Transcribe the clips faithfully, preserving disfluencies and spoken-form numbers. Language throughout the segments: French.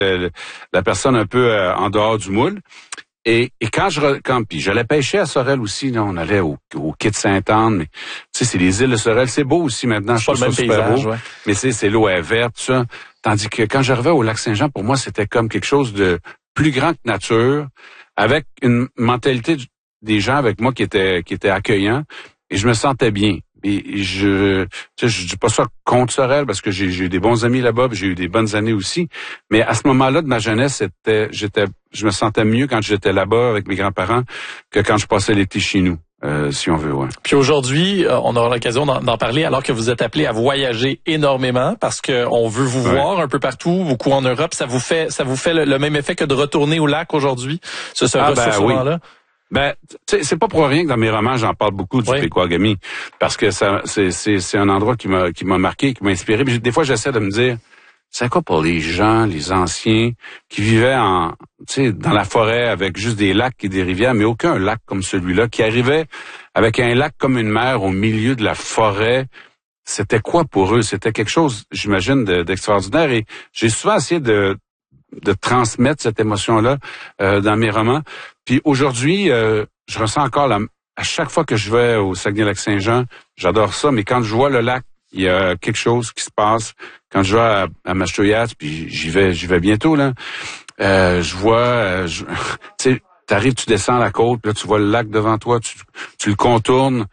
euh, la personne un peu euh, en dehors du moule. Et, et quand je quand puis j'allais pêcher à Sorel aussi, là, on allait au, au quai de Sainte-Anne, mais tu sais, c'est les îles de Sorel, c'est beau aussi maintenant, je trouve ça super paysage, beau. Ouais. Mais c'est c'est l'eau est verte, tout ça. Tandis que quand j'arrivais au lac Saint-Jean, pour moi, c'était comme quelque chose de plus grand que nature, avec une mentalité des gens avec moi qui était qui était accueillant, et je me sentais bien. Et je, tu sais, je dis pas ça contre Sorel parce que j'ai, j'ai eu des bons amis là-bas, puis j'ai eu des bonnes années aussi. Mais à ce moment-là de ma jeunesse, c'était, j'étais, je me sentais mieux quand j'étais là-bas avec mes grands-parents que quand je passais l'été chez nous, euh, si on veut. Ouais. Puis aujourd'hui, euh, on aura l'occasion d'en, d'en parler alors que vous êtes appelé à voyager énormément parce que on veut vous ouais. voir un peu partout, beaucoup en Europe. Ça vous fait, ça vous fait le, le même effet que de retourner au lac aujourd'hui, ce, ce ah, ben, ressourcement-là? Oui. Ben, c'est pas pour rien que dans mes romans, j'en parle beaucoup du oui. Pequagami, parce que ça, c'est, c'est, c'est un endroit qui m'a, qui m'a marqué, qui m'a inspiré. Puis des fois, j'essaie de me dire, c'est quoi pour les gens, les anciens, qui vivaient en, tu sais, dans la forêt avec juste des lacs et des rivières, mais aucun lac comme celui-là, qui arrivait avec un lac comme une mer au milieu de la forêt. C'était quoi pour eux? C'était quelque chose, j'imagine, de, d'extraordinaire. Et j'ai souvent essayé de, de transmettre cette émotion-là euh, dans mes romans. Puis aujourd'hui, euh, je ressens encore la, à chaque fois que je vais au Saguenay-Lac-Saint-Jean, j'adore ça, mais quand je vois le lac, il y a quelque chose qui se passe. Quand je vais à, à Mastouillat, puis j'y vais, j'y vais bientôt là. Euh, je vois, euh, je, tu sais, t'arrives, tu descends la côte, puis là tu vois le lac devant toi, tu, tu le contournes.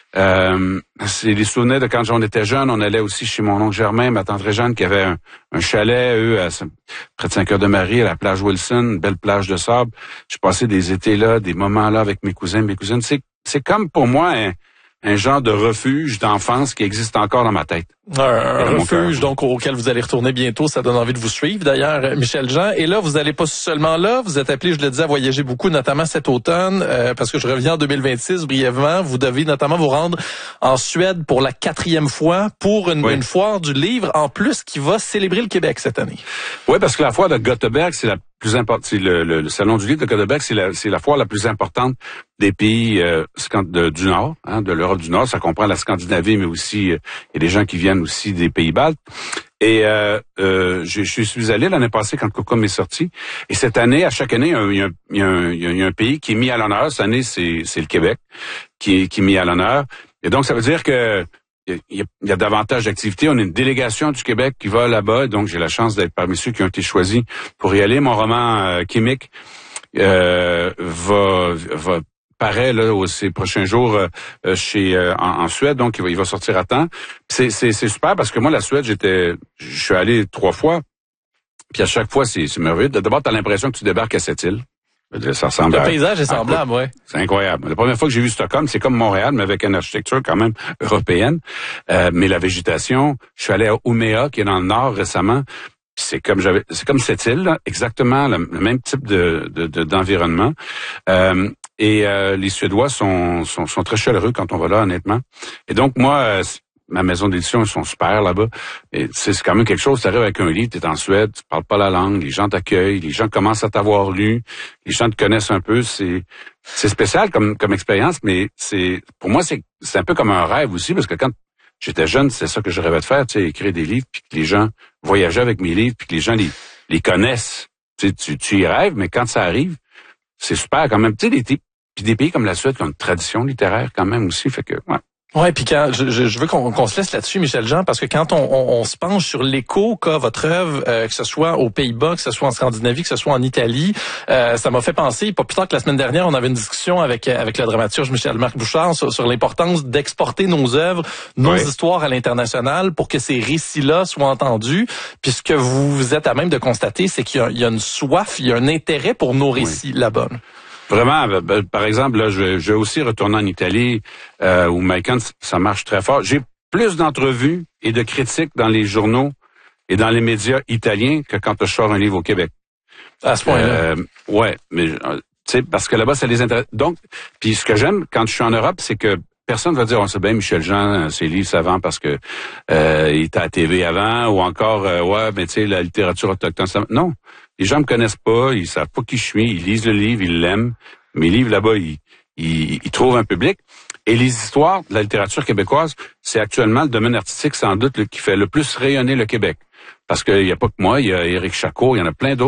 Euh, c'est les souvenirs de quand on était jeune. On allait aussi chez mon oncle Germain, ma tante Réjeanne, qui avait un, un chalet, eux, à, près de Saint-Cœur-de-Marie, à la plage Wilson, une belle plage de sable. J'ai passé des étés là, des moments là avec mes cousins, mes cousines. C'est, c'est comme pour moi un, un genre de refuge d'enfance qui existe encore dans ma tête. Un, un refuge donc auquel vous allez retourner bientôt, ça donne envie de vous suivre d'ailleurs, Michel Jean. Et là, vous n'allez pas seulement là, vous êtes appelé, je le disais, à voyager beaucoup, notamment cet automne, euh, parce que je reviens en deux mille vingt-six brièvement. Vous devez notamment vous rendre en Suède pour la quatrième fois pour une, oui. une foire du livre en plus qui va célébrer le Québec cette année. Oui, parce que la foire de Göteborg, c'est la plus importante. C'est le, le, le salon du livre de Göteborg, c'est la, c'est la foire la plus importante des pays euh, de, du Nord, hein, de l'Europe du Nord. Ça comprend la Scandinavie, mais aussi euh, il y a des gens qui viennent aussi des pays baltes. Et euh, euh, je, je suis allé l'année passée quand Cocom est sorti. Et cette année, à chaque année, il y a un, il y a un, il y a un pays qui est mis à l'honneur. Cette année, c'est, c'est le Québec qui est, qui est mis à l'honneur. Et donc, ça veut dire que il y a, il y a davantage d'activités. On a une délégation du Québec qui va là-bas. Donc, j'ai la chance d'être parmi ceux qui ont été choisis pour y aller. Mon roman euh, Quémique euh, va, va paraît là ces prochains jours euh, chez euh, en, en Suède, donc il va, il va sortir à temps. C'est, c'est, c'est super parce que moi la Suède, j'étais, je suis allé trois fois, puis à chaque fois c'est, c'est merveilleux. D'abord t'as l'impression que tu débarques à cette île. Ça ressemble le à, paysage est semblable, ouais. C'est incroyable. La première fois que j'ai vu Stockholm, c'est comme Montréal, mais avec une architecture quand même européenne. Euh, mais la végétation, je suis allé à Umeå, qui est dans le nord récemment. C'est comme j'avais, c'est comme cette île, là, exactement le, le même type de, de, de d'environnement. Euh, et euh, les Suédois sont, sont sont très chaleureux quand on va là, honnêtement. Et donc moi, euh, ma maison d'édition, ils sont super là-bas. Et c'est, c'est quand même quelque chose. Tu arrives avec un livre, t'es en Suède, tu parles pas la langue, les gens t'accueillent, les gens commencent à t'avoir lu, les gens te connaissent un peu. C'est c'est spécial comme comme expérience, mais c'est pour moi c'est c'est un peu comme un rêve aussi parce que quand j'étais jeune, c'est ça que je rêvais de faire, tu sais, écrire des livres, puis que les gens voyageaient avec mes livres, puis que les gens les, les connaissent. Tu sais, tu, tu y rêves, mais quand ça arrive, c'est super quand même. Tu sais, des, puis des pays comme la Suède qui ont une tradition littéraire quand même aussi, fait que, ouais. Ouais, puis quand je, je, je veux qu'on, qu'on se laisse là-dessus, Michel Jean, parce que quand on, on, on se penche sur l'écho qu'a votre œuvre, euh, que ce soit aux Pays-Bas, que ce soit en Scandinavie, que ce soit en Italie, euh, ça m'a fait penser. Pas plus tard que la semaine dernière, on avait une discussion avec avec le dramaturge Michel-Marc Bouchard sur, sur l'importance d'exporter nos œuvres, nos oui. histoires à l'international pour que ces récits-là soient entendus. Puis ce que vous êtes à même de constater, c'est qu'il y a, il y a une soif, il y a un intérêt pour nos récits oui. là-bas. Vraiment, par exemple, là, je vais, je vais aussi retourner en Italie, euh, où Maïkan, ça marche très fort. J'ai plus d'entrevues et de critiques dans les journaux et dans les médias italiens que quand je sors un livre au Québec. À ce point-là. Euh, ouais, mais tu sais, parce que là-bas, ça les intéresse. Donc, puis ce que j'aime quand je suis en Europe, c'est que personne va dire, on sait bien, Michel Jean, ses livres, ça vend parce que euh, il était à la T V avant, ou encore, euh, ouais, mais tu sais, la littérature autochtone, ça... Non. Les gens me connaissent pas, ils savent pas qui je suis, ils lisent le livre, ils l'aiment. Mes livres là-bas, ils, ils, ils trouvent un public. Et les histoires de la littérature québécoise, c'est actuellement le domaine artistique sans doute le, qui fait le plus rayonner le Québec. Parce qu'il n'y a pas que moi, il y a Éric Chacot, il y en a plein d'autres.